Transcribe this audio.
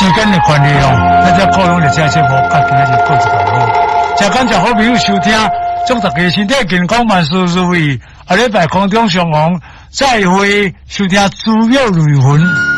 时间的关系咱这各种的这节目，今仔日过一段落。真感谢好朋友收听，祝大家身体健康，万事如意。下礼拜空中相逢，再会收听猪肉雷魂。